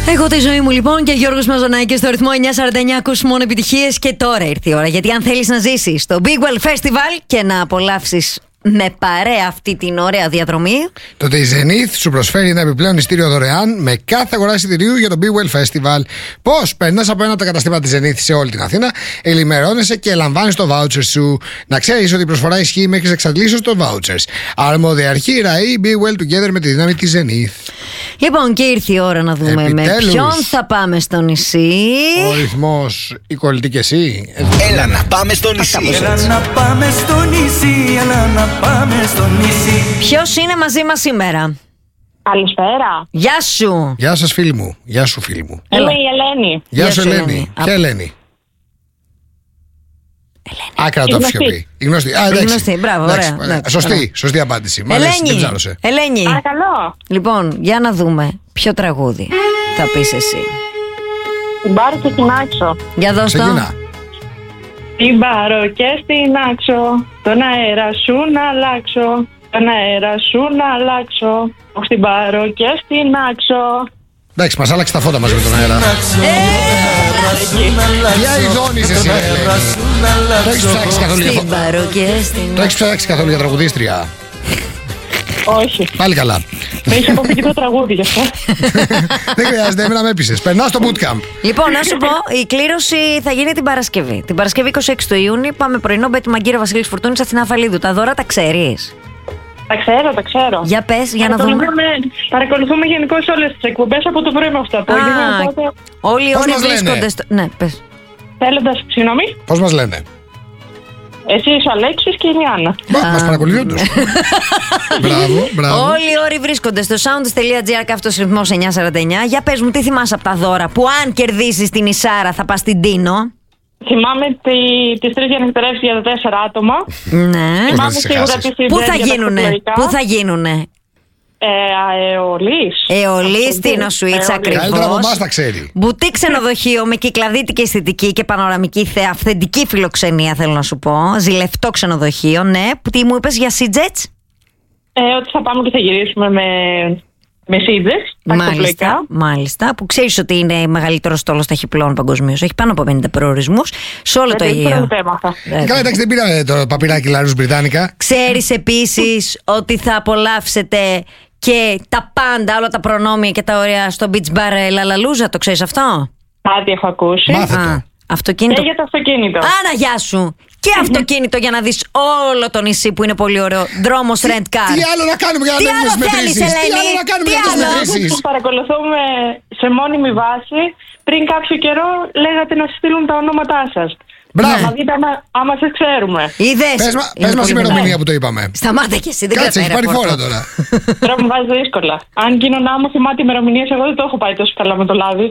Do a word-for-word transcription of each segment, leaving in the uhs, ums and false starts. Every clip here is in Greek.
Έχω τη ζωή μου λοιπόν και Γιώργος Μαζονάκης στο ρυθμό εννιά σαράντα εννιά, ακούς μόνο επιτυχίες. Και τώρα ήρθε η ώρα, γιατί αν θέλεις να ζήσεις στο Big Well Festival και να απολαύσεις με παρέα αυτή την ωραία διαδρομή, τότε η Zenith σου προσφέρει ένα επιπλέον ειστήριο δωρεάν με κάθε αγορά εισιτηρίου για το Big Well Festival. Πώς? Περνάς από ένα από τα καταστήματα της Zenith σε όλη την Αθήνα, ενημερώνεσαι και λαμβάνεις το voucher σου. Να ξέρεις ότι η προσφορά ισχύει μέχρι εξαντλήσεως των vouchers. Αρμόδια αρχή ΡΑΗ, Be Well Together με τη δύναμη της Zenith. Λοιπόν, και ήρθε η ώρα να δούμε επιτέλους με ποιον θα πάμε στο νησί. Ο ρυθμός, η κολλητή και εσύ. Έλα να πάμε στο νησί. Έλα να πάμε στο νησί, έλα να πάμε στο νησί. Ποιος είναι μαζί μας σήμερα? Καλησπέρα. Γεια σου. Γεια σας φίλοι μου. Γεια σου φίλοι μου. Είμαι η Ελένη. Γεια, Γεια σου Ελένη. Ελένη. Ποια Ελένη? Άκρα το σιωπή. Η γνωστή. Α, εντάξει. Γνωστή, μπράβο, εντάξει. ωραία. Εντάξει, σωστή, ωραία. σωστή απάντηση. Μ' αρέσει, δεν ψάρωσε. Ελένη. Παρακαλώ. Λοιπόν, για να δούμε ποιο τραγούδι θα πεις εσύ. Την πάρω και την άξω. Για δώσ' το. Ξεκινά. Την πάρω και στην άξω, τον αέρα σου να αλλάξω, τον αέρα σου να αλλάξω, την πάρω και στην άξω. Εντάξει, μας άλλαξε τα φώτα μας με τον αέρα. Ποια ειδώνεις εσύ, Ελένη? Το έχεις ψάξει καθόλου για Στην πάρω και στην. Το έχεις ψάξει καθόλου για τραγουδίστρια? Όχι. Πάλι καλά. Με είχε αποφύγει το τραγούδι γι' αυτό. Δεν χρειάζεται, εμένα με έπεισες. Περνάω στο bootcamp. Λοιπόν, να σου πω, η κλήρωση θα γίνει την Παρασκευή. Την Παρασκευή είκοσι έξι του Ιούνιου. Πάμε πρωινό, Μπέτη Μαγκύρα, Βασίλης Φουρτούνης, Αθηνά Αφαλίδου. Τα δώρα τα ξέρεις? Τα ξέρω, τα ξέρω. Για πες, για να δούμε. Παρακολουθούμε, παρακολουθούμε γενικώς όλες τις εκπομπές από το πρωί με αυτό το απόγευμα. Α, Οπότε όλοι οι Πώς όροι μας λένε? βρίσκονται στο. Ναι, πες. θέλοντας, συγγνώμη, Πώς μας λένε? εσύ είσαι ο Αλέξης και η Ριάννα. Μα, μας παρακολουθεί όντως. Μπράβο, μπράβο. Όλοι οι όροι βρίσκονται στο sounds.gr καύτος ρυθμός εννιά σαράντα εννιά. Για πες μου, τι θυμάσαι από τα δώρα που αν κερδίσεις την Ισάρα θα πας στην Τίνο? Θυμάμαι τη, τις τρεις διανυκτερεύσεις για τα τέσσερα άτομα. Ναι. Πώς να Θυμάμαι τις σίγουρα ξεχάσεις? τη Πού θα συντέλεια γίνουνε, ταξιπλοϊκά. πού θα γίνουνε? Ε, αεολής. Αιωλής Τίνο Σουίτς, ακριβώς. Καλύτερα από εμάς τα ξέρει. Μπουτί ξενοδοχείο με κυκλαδίτικη αισθητική και πανοραμική θέα, αυθεντική φιλοξενία θέλω να σου πω. Ζηλευτό ξενοδοχείο, ναι. Τι μου είπες για Sea-Jets? Ε, ότι θα πάμε και θα γυρίσουμε με, με σίδες, Μάλιστα, ταξιπλοϊκά. μάλιστα. Που ξέρεις ότι είναι μεγαλύτερο στόλος ταχυπλών παγκοσμίως. Έχει πάνω από πενήντα προορισμούς σε όλο το Ε, Αιγαίο. δεν το έμαθα. Ε, Καλά, εντάξει, δεν πήραμε το παπειράκι Λαρούς Βρυτάνικα. Ξέρεις επίσης ότι θα απολαύσετε και τα πάντα, όλα τα προνόμια και τα ωραία στο Beach Bar Λαλαλούζα. Το ξέρεις αυτό? Κάτι έχω ακούσει. Μάθε το. Α, αυτοκίνητο. Και για το αυτοκίνητο. Άρα, γεια σου. Και αυτοκίνητο για να δεις όλο το νησί που είναι πολύ ωραίο. Δρόμος rent car. Τι άλλο να κάνουμε για να Τι ανέβουμε άλλο στις θέλεις, μετρήσεις? Τι Ελένη? άλλο να κάνουμε Τι για τις άλλο? μετρήσεις? Τους παρακολουθούμε σε μόνιμη βάση. Πριν κάποιο καιρό λέγατε να σας στείλουν τα ονόματά σας. Μπράβο. Να δείτε άμα, άμα σας ξέρουμε. Είδες. Πες μα- Είναι Πες μας πολύ ημερομηνία μεγάλο. που το είπαμε. Σταμάτα και εσύ, δεν Κάτσε, έχει κρατάει πάρει ρεπόρτα. φόρα τώρα. Τώρα μου βάζει δύσκολα. Αν γίνω να μου θυμάται ημερομηνίες, εγώ δεν το έχω πάει τόσο καλά με το λάδι.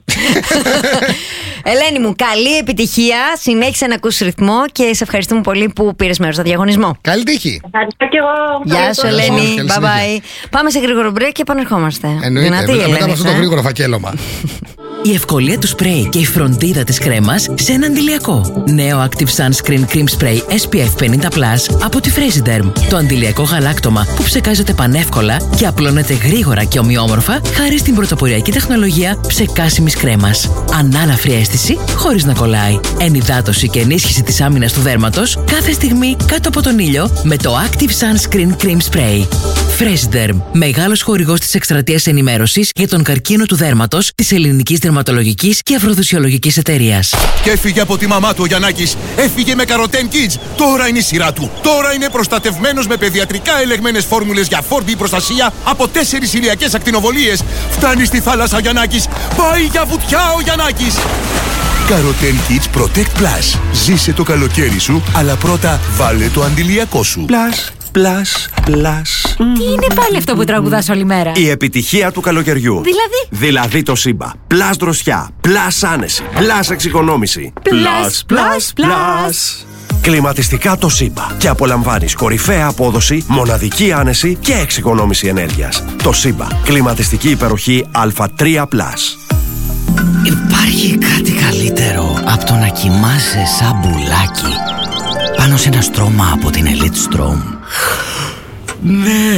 Ελένη μου, καλή επιτυχία. Συνέχισε να ακούς ρυθμό και σε ευχαριστούμε πολύ που πήρες μέρος στο διαγωνισμό. Καλή τύχη. Ευχαριστώ και εγώ. Γεια σου, Γεια σου, Ελένη. καλή Bye bye. συνέχεια. Πάμε σε γρήγορο break και επανερχόμαστε. Εννοείται. Δυνατή η Μετά μετά από Ελένη, αυτό το ε. γρήγορο φακέλωμα. Η ευκολία του σπρέι και η φροντίδα της κρέμας σε ένα αντιλιακό. Νέο Active Sunscreen Cream Spray ες πι εφ πενήντα πλας από τη Fraserderm. Το αντιλιακό γαλάκτωμα που ψεκάζεται πανεύκολα και απλώνεται γρήγορα και ομοιόμορφα χάρη στην πρωτοποριακή τεχνολογία ψεκάσιμης κρέμας. Ανάλαφρη αίσθηση χωρίς να κολλάει. Ενυδάτωση και ενίσχυση της άμυνας του δέρματος κάθε στιγμή κάτω από τον ήλιο με το Active Sunscreen Cream Spray. Fraserderm, μεγάλος χορηγός της εκστρατείας ενημέρωσης για τον καρκίνο του δέρματος της Ελληνικής Δερματολογικής και Αφροδοσιολογικής Εταιρείας. Και έφυγε από τη μαμά του ο Γιαννάκης. Έφυγε με Καροτέν Kids. Τώρα είναι η σειρά του. Τώρα είναι προστατευμένος με παιδιατρικά ελεγμένες φόρμουλες για φορ μπι προστασία από τέσσερις ηλιακές ακτινοβολίες. Φτάνει στη θάλασσα ο Γιαννάκης. Πάει για βουτιά ο Γιαννάκης. Καροτέν Kids Protect Plus. Ζήσε το καλοκαίρι σου, αλλά πρώτα βάλε το αντιλιακό σου. Plus, plus, plus. Τι είναι πάλι αυτό που τραγουδάς όλη μέρα? Η επιτυχία του καλοκαιριού. Δηλαδή? Δηλαδή το Σύμπα. Plus δροσιά, plus άνεση, plus εξοικονόμηση. Plus, plus, plus. Κλιματιστικά το Σύμπα. Και απολαμβάνεις κορυφαία απόδοση, μοναδική άνεση και εξοικονόμηση ενέργειας. Το Σύμπα. Κλιματιστική υπεροχή Α τρία πλας. Υπάρχει κάτι καλύτερο από το να κοιμάσαι σαν μπουλάκι πάνω σε ένα στρώμα από την Elite Strom. Ναι,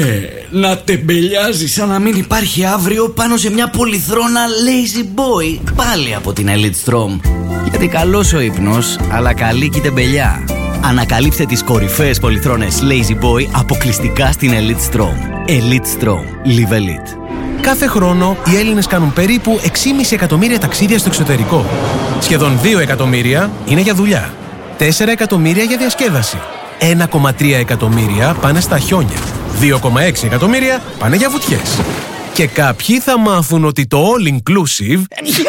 να τεμπελιάζει σαν να μην υπάρχει αύριο πάνω σε μια πολυθρόνα lazy boy. Πάλι από την Elite Strom. Γιατί καλός ο ύπνος, αλλά καλή και η τεμπελιά. Ανακαλύψτε τις κορυφαίες πολυθρόνες lazy boy αποκλειστικά στην Elite Strom. Elite Strom. Live Elite. Κάθε χρόνο οι Έλληνες κάνουν περίπου έξι κόμμα πέντε εκατομμύρια ταξίδια στο εξωτερικό. Σχεδόν δύο εκατομμύρια είναι για δουλειά. τέσσερα εκατομμύρια για διασκέδαση. ένα κόμμα τρία εκατομμύρια πάνε στα χιόνια. δύο κόμμα έξι εκατομμύρια πάνε για βουτιές. Και κάποιοι θα μάθουν ότι το all inclusive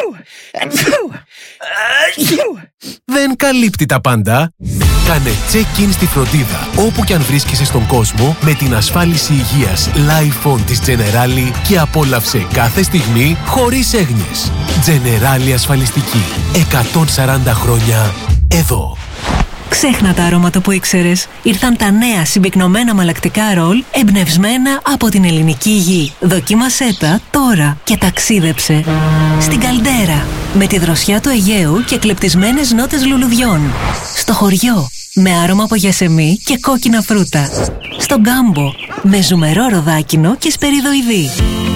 δεν καλύπτει τα πάντα. Κάνε check-in στη φροντίδα όπου και αν βρίσκεσαι στον κόσμο με την ασφάλιση υγείας Life On της Generali και απόλαυσε κάθε στιγμή χωρίς έγνοιες. Generali ασφαλιστική. εκατόν σαράντα χρόνια εδώ. Ξέχνα τα αρώματα που ήξερες. Ήρθαν τα νέα συμπυκνωμένα μαλακτικά ρολ εμπνευσμένα από την ελληνική γη. Δοκίμασέ τα τώρα και ταξίδεψε στην Καλντέρα με τη δροσιά του Αιγαίου και κλεπτισμένες νότες λουλουδιών. Στο χωριό με άρωμα από γιασεμί και κόκκινα φρούτα. Στον Κάμπο με ζουμερό ροδάκινο και σπεριδοειδή.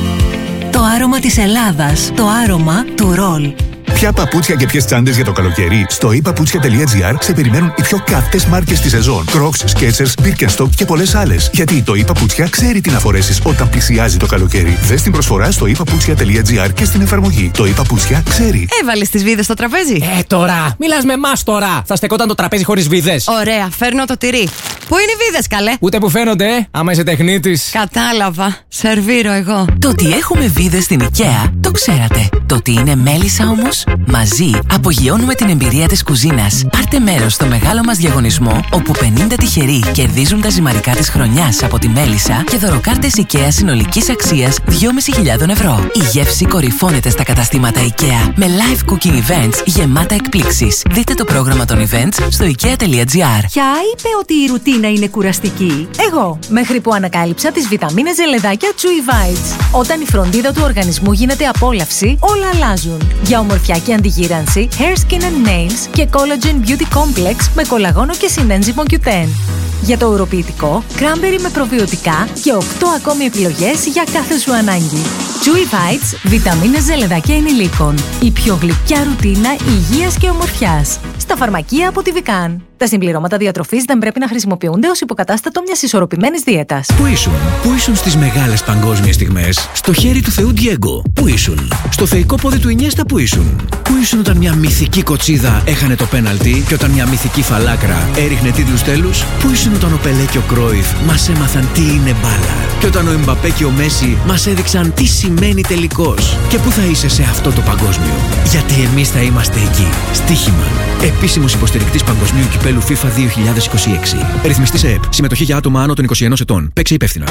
Το άρωμα της Ελλάδας, το άρωμα του ρολ. Ποια παπούτσια και ποιες τσάντες για το καλοκαίρι? Στο e-paputsια.gr σε περιμένουν οι πιο καυτές μάρκες της σεζόν. Crocs, Skechers, Birkenstock και πολλές άλλες. Γιατί το e-paputsια ξέρει τι να φορέσεις όταν πλησιάζει το καλοκαίρι. Δες την προσφορά στο e-paputsya.gr και στην εφαρμογή. Το e-paputsια ξέρει. Έβαλες τις βίδες στο τραπέζι. Ε, τώρα! Μιλάς με εμάς τώρα! Θα στεκόταν το τραπέζι χωρίς βίδες. Ωραία, φέρνω το τυρί. Πού είναι οι βίδες, καλέ? Ούτε που φαίνονται, ε, άμα είσαι τεχνίτης. Κατάλαβα. Σερβίρω εγώ. Το ότι έχουμε βίδες στην IKEA το ξέρατε. Το ότι είναι μέλισσα όμως, μαζί απογειώνουμε την εμπειρία της κουζίνας. Πάρτε μέρος στο μεγάλο μας διαγωνισμό, όπου πενήντα τυχεροί κερδίζουν τα ζυμαρικά της χρονιάς από τη μέλισσα και δωροκάρτες IKEA συνολικής αξίας δυόμισι χιλιάδες ευρώ. Η γεύση κορυφώνεται στα καταστήματα IKEA με live cooking events γεμάτα εκπλήξεις. Δείτε το πρόγραμμα των events στο ikea.gr. Ποια είπε ότι η ρουτίνα είναι κουραστική? Εγώ, μέχρι που ανακάλυψα τις βιταμίνες ζελεδάκια Chewy Vites. Όταν η φροντίδα του οργανισμού γίνεται απόλαυση, όλα αλλάζουν. Για ομορφιά και αντιγύρανση, Hair, Skin and Nails και Collagen Beauty Complex με κολαγόνο και συνένζυμο κιου τεν. Για το ουροποιητικό, Cranberry με προβιωτικά και οκτώ ακόμη επιλογές για κάθε σου ανάγκη. Chewy Vites, βιταμίνες ζελεδάκια ενηλίκων. Η πιο γλυκιά ρουτίνα υγείας και ομορφιάς. Στα φαρμακεία από τη Vican. Τα συμπληρώματα διατροφής δεν πρέπει να χρησιμοποιούνται ως υποκατάστατο μιας ισορροπημένης δίαιτας. Πού ήσουν, πού ήσουν στις μεγάλες παγκόσμιες στιγμές? Στο χέρι του Θεού Ντιέγκο. Πού ήσουν? Στο θεϊκό πόδι του Ινιέστα. Πού ήσουν? Πού ήσουν όταν μια μυθική κοτσίδα έχανε το πέναλτι και όταν μια μυθική φαλάκρα έριχνε τίτλους τέλους? Πού ήσουν όταν ο Πελέ και ο Κρόιφ μας έμαθαν τι είναι μπάλα? Και όταν ο Εμπαπέ και ο Μέση μας έδειξαν τι σημαίνει τελικός? Και πού θα είσαι σε αυτό το παγκόσμιο? Γιατί εμείς θα είμαστε εκεί. Στοίχημα. Επίσημος υποστηρικτής παγκοσμίου κυπέλου FIFA δύο χιλιάδες είκοσι έξι. Ρυθμιστής ΕΕΠ. Συμμετοχή για άτομα άνω των είκοσι ενός ετών. Παίξε υπεύθυνα.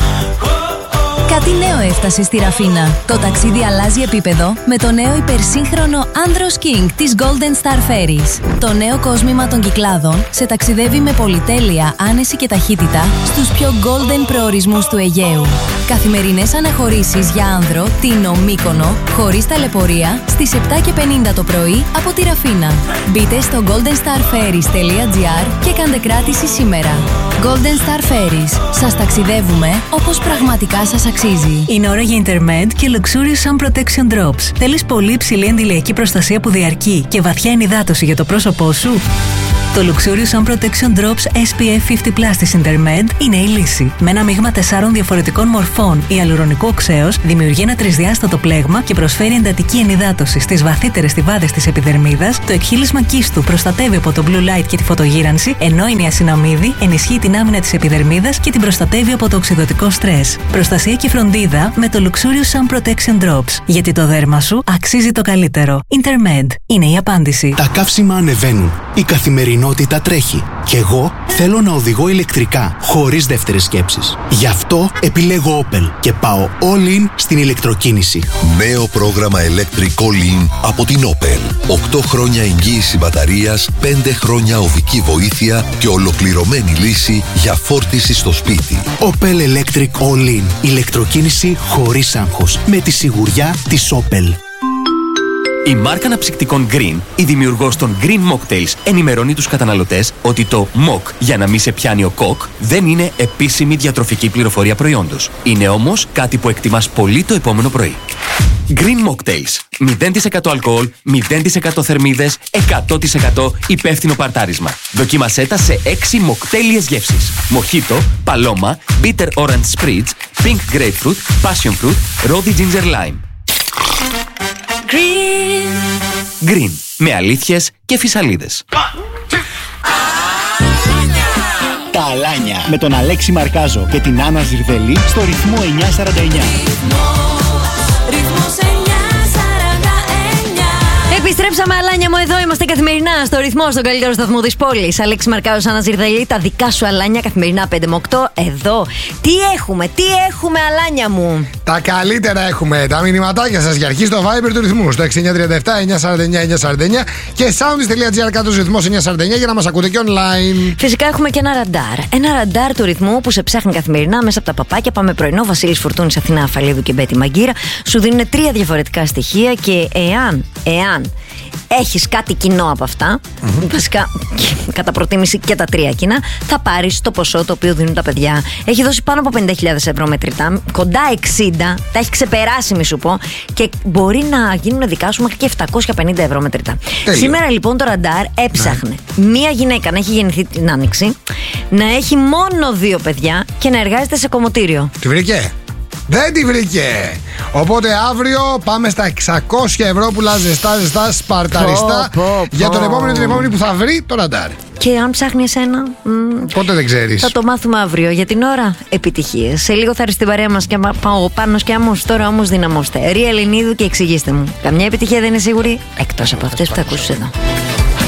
Κάτι νέο έφτασε στη Ραφίνα. Το ταξίδι αλλάζει επίπεδο με το νέο υπερσύγχρονο Andros King της Golden Star Ferries. Το νέο κόσμημα των Κυκλάδων σε ταξιδεύει με πολυτέλεια, άνεση και ταχύτητα στους πιο golden προορισμούς του Αιγαίου. Καθημερινές αναχωρήσεις για άνδρο, Τίνο, Μύκονο, χωρίς ταλαιπωρία, στις επτά και πενήντα το πρωί από τη Ραφίνα. Μπείτε στο golden star ferries τελεία gr και κάντε κράτηση σήμερα. Golden Star Ferries. Σας ταξιδεύουμε όπως πραγματικά σας αξίζει. Είναι ώρα για Intermed και Luxurious Sun Protection Drops. Θέλεις πολύ υψηλή αντιλιακή προστασία που διαρκεί και βαθιά ενυδάτωση για το πρόσωπό σου? Το Luxurious Sun Protection Drops ες πι εφ πενήντα πλας της Intermed είναι η λύση. Με ένα μείγμα τεσσάρων διαφορετικών μορφών ιαλουρονικού οξέως δημιουργεί ένα τρισδιάστατο πλέγμα και προσφέρει εντατική ενυδάτωση στις βαθύτερες στιβάδες της επιδερμίδας. Το εκχύλισμα κύστου προστατεύει από το blue light και τη φωτογύρανση, ενώ η νιασιναμίδη ενισχύει την άμυνα της επιδερμίδας και την προστατεύει από το οξυδωτικό στρες. Προστασία και φροντίδα με το Luxurious Sun Protection Drops. Γιατί το δέρμα σου αξίζει το καλύτερο. Intermed είναι η απάντηση. Τα καύσιμα ανεβαίνουν. Η καθημερινότητα τρέχει. Και εγώ θέλω να οδηγώ ηλεκτρικά, χωρίς δεύτερες σκέψεις. Γι' αυτό επιλέγω Opel και πάω all in στην ηλεκτροκίνηση. Νέο πρόγραμμα Electric All In από την Opel. οκτώ χρόνια εγγύηση μπαταρίας, πέντε χρόνια οδική βοήθεια και ολοκληρωμένη λύση για φόρτιση στο σπίτι. Opel Electric All In. Ηλεκτροκίνηση χωρίς άγχος. Με τη σιγουριά της Opel. Η μάρκα αναψυκτικών Green, η δημιουργός των Green Mocktails, ενημερώνει τους καταναλωτές ότι το Mock, για να μην σε πιάνει ο κοκ, δεν είναι επίσημη διατροφική πληροφορία προϊόντος. Είναι όμως κάτι που εκτιμάς πολύ το επόμενο πρωί. Green Mocktails. μηδέν τοις εκατό αλκοόλ, μηδέν τοις εκατό θερμίδες, εκατό τοις εκατό υπεύθυνο παρτάρισμα. Δοκίμασέ τα σε έξι μοκτέλιες γεύσεις. Μοχίτο, παλώμα, bitter orange spritz, pink grapefruit, passion fruit, rosy ginger lime. Green. Green. Με αλήθειες και φυσαλίδες. Τα Αλάνια. Με τον Αλέξη Μαρκάζο και την Άννα Ζιρδελή στο ρυθμό εννιακόσια σαράντα εννιά. Επιστρέψαμε, Αλάνια μου, εδώ είμαστε καθημερινά στο ρυθμό, στον καλύτερο σταθμό της πόλης. Αλέξη Μαρκάζος, Άννα Ζιρδελή, τα δικά σου Αλάνια καθημερινά πέντε με οκτώ εδώ. Τι έχουμε, τι έχουμε, Αλάνια μου. Τα καλύτερα έχουμε. Τα μηνυματάκια σας για αρχή στο Viber του ρυθμού. Στο έξι εννιά τρία επτά εννιακόσια σαράντα εννιά εννιακόσια σαράντα εννιά και soundis.gr κάτω ρυθμός εννιακόσια σαράντα εννιά για να μας ακούτε και online. Φυσικά έχουμε και ένα ραντάρ. Ένα ραντάρ του ρυθμού που σε ψάχνει καθημερινά μέσα από τα παπάκια. Πάμε πρωινό, Βασίλης Φουρτούνης, Αθηνά Αφαλίδου και Μπέτη Μαγκύρα. Σου δίνουν τρία διαφορετικά στοιχεία και εάν, εάν έχεις κάτι κοινό από αυτά, mm-hmm. βασικά κατά προτίμηση και τα τρία κοινά, θα πάρεις το ποσό το οποίο δίνουν τα παιδιά. Έχει δώσει πάνω από πενήντα χιλιάδες ευρώ μετρητά, κοντά εξήντα, τα έχει ξεπεράσει μη σου πω, και μπορεί να γίνουν δικά σου μέχρι και επτακόσια πενήντα ευρώ μετρητά. Τέλειο. Σήμερα λοιπόν το ραντάρ έψαχνε ναι. μία γυναίκα να έχει γεννηθεί την Άνοιξη, να έχει μόνο δύο παιδιά και να εργάζεται σε κομμωτήριο. Τη βρήκε? Δεν τη βρήκε. Οπότε αύριο πάμε στα εξακόσια ευρώ που ζεστά, ζεστά, σπαρταριστά πω, πω, για τον επόμενο την επόμενη που θα βρει το ραντάρ. Και αν ψάχνει εσένα, μ, πότε δεν ξέρεις. Θα το μάθουμε αύριο. Για την ώρα, επιτυχίες. Σε λίγο θα έρθει στην παρέα μας και ο Πάνος και Άμμος. Τώρα όμως δυναμώστε. Ρία Ελληνίδου και εξηγήστε μου. Καμιά επιτυχία δεν είναι σίγουρη εκτός από αυτές που θα ακούσεις εδώ.